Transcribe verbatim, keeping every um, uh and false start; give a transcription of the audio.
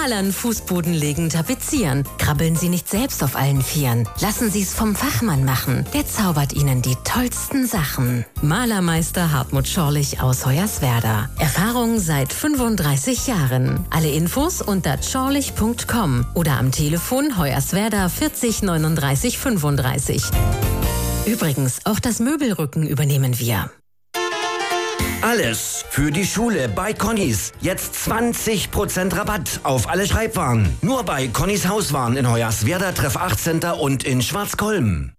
Malern, Fußboden legen, tapezieren. Krabbeln Sie nicht selbst auf allen Vieren. Lassen Sie es vom Fachmann machen. Der zaubert Ihnen die tollsten Sachen. Malermeister Hartmut Schorlich aus Hoyerswerda. Erfahrung seit fünfunddreißig Jahren. Alle Infos unter schorlich punkt com oder am Telefon Hoyerswerda vierzig neununddreißig fünfunddreißig. Übrigens, auch das Möbelrücken übernehmen wir. Alles für die Schule bei Connys. Jetzt zwanzig Prozent Rabatt auf alle Schreibwaren. Nur bei Connys Hauswaren in Hoyerswerda, Treff acht Center und in Schwarzkolm.